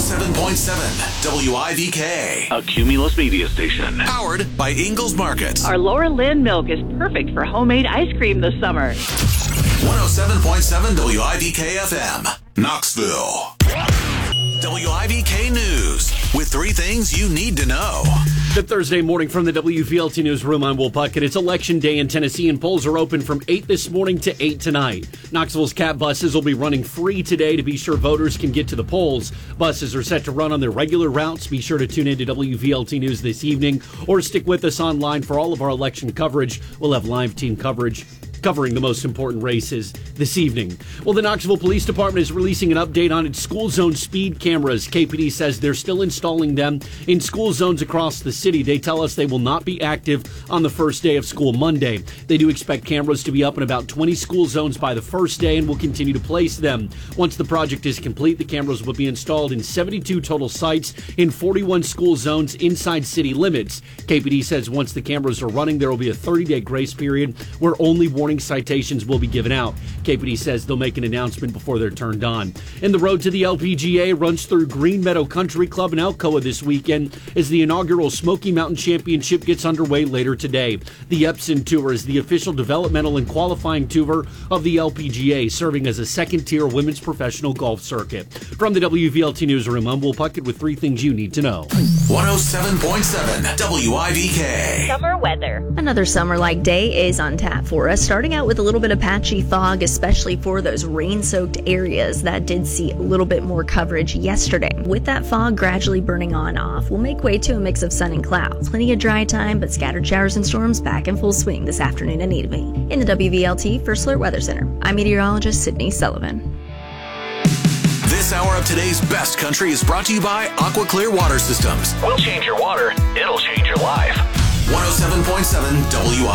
107.7 WIVK. A Cumulus media station. Powered by Ingalls Market. Our Laura Lynn milk is perfect for homemade ice cream this summer. 107.7 WIVK FM. Knoxville. WIVK News with 3 things you need to know. Good Thursday morning from the WVLT Newsroom. I'm Will Puckett. It's Election Day in Tennessee, and polls are open from 8 this morning to 8 tonight. Knoxville's CAT buses will be running free today to be sure voters can get to the polls. Buses are set to run on their regular routes. Be sure to tune in to WVLT News this evening or stick with us online for all of our election coverage. We'll have live team coverage covering the most important races this evening. Well, the Knoxville Police Department is releasing an update on its school zone speed cameras. KPD says they're still installing them in school zones across the city. They tell us they will not be active on the first day of school Monday. They do expect cameras to be up in about 20 school zones by the first day and will continue to place them. Once the project is complete, the cameras will be installed in 72 total sites in 41 school zones inside city limits. KPD says once the cameras are running, there will be a 30-day grace period where only warning citations will be given out. KPD says they'll make an announcement before they're turned on. And the road to the LPGA runs through Green Meadow Country Club in Alcoa this weekend as the inaugural Smoky Mountain Championship gets underway later today. The Epson Tour is the official developmental and qualifying tour of the LPGA, serving as a second-tier women's professional golf circuit. From the WVLT Newsroom, I'm Will Puckett with 3 things you need to know. 107.7 WIVK. Summer weather. Another summer-like day is on tap for us, starting out with a little bit of patchy fog, especially for those rain-soaked areas that did see a little bit more coverage yesterday. With that fog gradually burning on off, we'll make way to a mix of sun and clouds. Plenty of dry time, but scattered showers and storms back in full swing this afternoon and evening. In the WVLT First Alert Weather Center, I'm meteorologist Sydney Sullivan. This hour of today's best country is brought to you by Aqua Clear Water Systems. We'll change your water. It'll change your life. 107.7 WIVK.